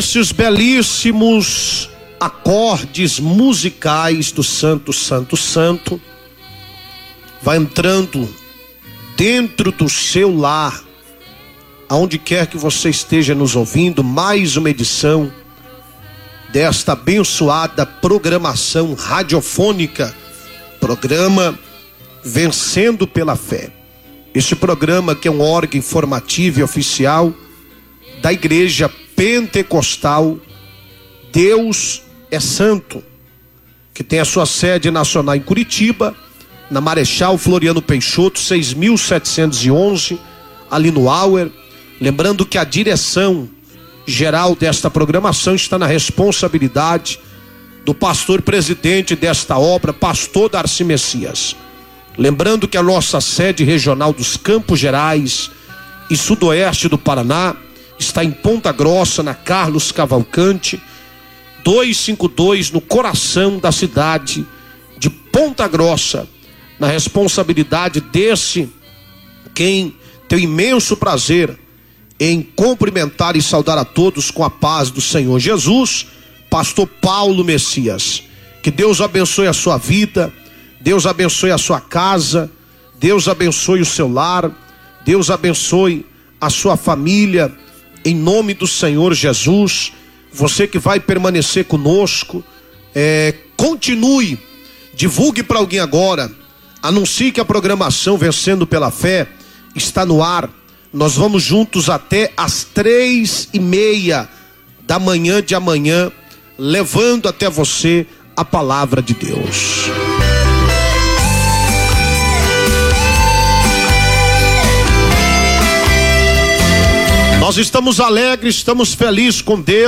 esses belíssimos acordes musicais do Santo, Santo, Santo, vai entrando dentro do seu lar, aonde quer que você esteja nos ouvindo, mais uma edição desta abençoada programação radiofônica, programa Vencendo pela Fé. Este programa que é um órgão informativo e oficial da Igreja Pentecostal Deus é Santo, que tem a sua sede nacional em Curitiba, na Marechal Floriano Peixoto, 6.711, ali no Auer. Lembrando que a direção geral desta programação está na responsabilidade do pastor presidente desta obra, pastor Darcy Messias. Lembrando que a nossa sede regional dos Campos Gerais e sudoeste do Paraná está em Ponta Grossa, na Carlos Cavalcante, 252, no coração da cidade de Ponta Grossa, na responsabilidade desse quem tem o imenso prazer em cumprimentar e saudar a todos com a paz do Senhor Jesus, pastor Paulo Messias. Que Deus abençoe a sua vida, Deus abençoe a sua casa, Deus abençoe o seu lar, Deus abençoe a sua família, em nome do Senhor Jesus. Você que vai permanecer conosco, continue, divulgue para alguém agora, anuncie que a programação Vencendo pela Fé está no ar. Nós vamos juntos até às 3:30 da manhã de amanhã, levando até você a palavra de Deus. Nós estamos alegres, estamos felizes com Deus.